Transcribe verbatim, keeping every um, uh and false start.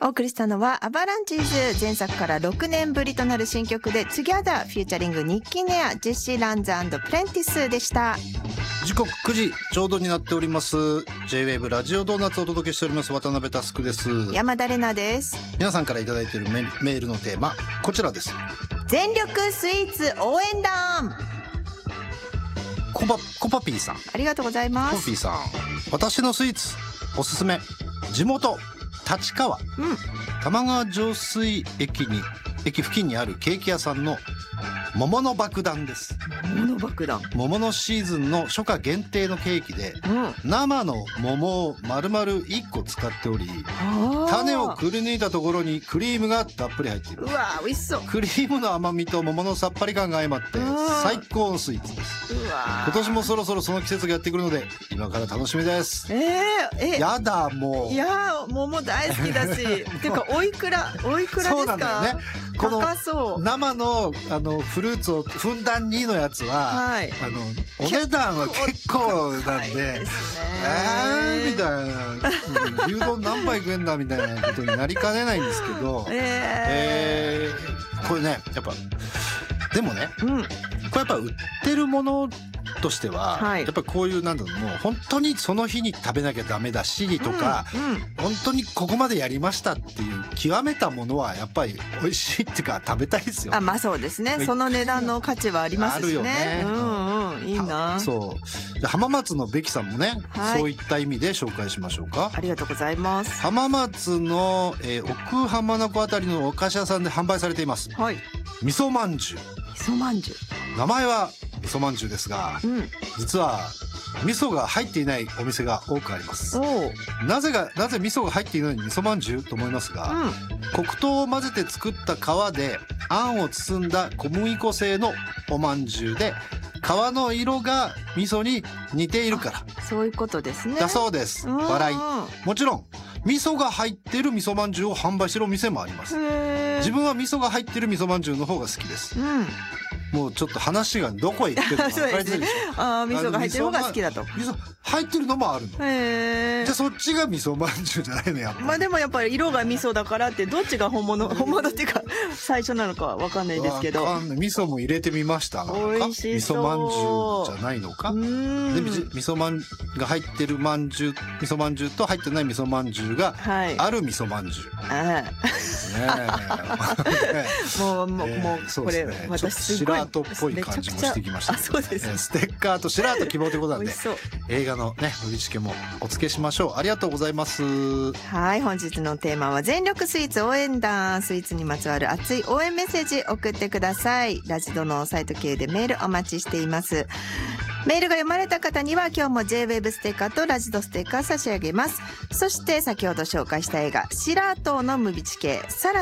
お送りしたのはアバランチーズ、前作からろくねんぶりとなる新曲で Together フューチャリングニッキーネア、ジェシー・ランズ&プレンティスでした。 時刻くじちょうどになっております。 ジェイウェーブ ラジオドーナツをお届けしております渡辺佑です。 山田玲奈です。 皆さんからいただいている メ, メールのテーマこちらです。 全力スイーツ応援団。 コパコパピーさん、 ありがとうございます。 コパピーさん、私のスイーツおすすめ、地元立川、 うん、 玉川上水駅に駅付近にあるケーキ屋さんの桃の爆弾です。 桃の爆弾、 桃のシーズンの初夏限定のケーキで、 うん、 生の桃を丸々いっこ使っており、種をくり抜いたところにクリームがたっぷり入っている。 うわ美味しそう。 クリームの甘みと桃のさっぱり感が相まって最高のスイーツです。 うわ今年もそろそろその季節がやってくるので今から楽しみです。 えー、えやだもう。 いや桃大好きだしっていうかおいくらおいくらですか。 そうなんだよね。この高そう。 生のあのフルーツをふんだんにのやつは、はい、あのお値段は結構なんで、でえーみたいな、牛丼何杯食えんだみたいなことになりかねないんですけど、えー、えー、これねやっぱでもね、うん、これやっぱ売ってるものとしては、はい、やっぱりこういうなんだろう、もう本当にその日に食べなきゃダメだしとか、うんうん、本当にここまでやりましたっていう極めたものはやっぱり美味しいっていうか食べたいですよ。 あ、まあそうですね。その値段の価値はありますしね。あるよね。うんうん、いいな。 そうで浜松のべきさんもね、はい、そういった意味で紹介しましょうか。 ありがとうございます。 浜松の、えー、奥浜名湖あたりのお菓子屋さんで販売されています、はい、味噌まんじゅう。 味噌まんじゅう、 名前は味噌まんじゅうですが、うん、実は味噌が入っていないお店が多くあります。なぜがなぜ味噌が入っていないのに味噌まんじゅうと思いますが、うん、黒糖を混ぜて作った皮であんを包んだ小麦粉製のおまんじゅうで、皮の色が味噌に似ているから。 そういうことですね。 だそうです。笑い。もちろん味噌が入っている味噌まんじゅうを販売しているお店もあります。自分は味噌が入っている味噌まんじゅうの方が好きです、うん、もうちょっと話がどこへ行ってるか分かりづらいでしょ。 ああ、味噌が入ってる方が好きだと。 味噌入ってるのもあるの。へえ。じゃあそっちが味噌まんじゅうじゃないのやっぱり。 まあでもやっぱり色が味噌だからってどっちが本物本物っていうか最初なのかわかんないですけど。 味噌も入れてみましたが、 美味しそう。 味噌まんじゅうじゃないのか。で味噌まんが入ってるまんじゅう、味噌まんじゅうと入ってない味噌まんじゅうがある味噌まんじゅう。はい。 もうもうもうこれ私すごい白跡っぽい感じもしてきました、ね。 あ、そうです。 ステッカーと白跡希望ということなんで、映画のね振り付けもお付けしましょう。ありがとうございます。 はい、本日のテーマは全力スイーツ応援団。スイーツにまつわる熱い応援メッセージ送ってください。ラジドのサイト系でメールお待ちしています。メールが読まれた方には今日も ジェイウェーブ ステッカーとラジドステッカー差し上げます。そして先ほど紹介した映画シラー島のムビチ系さら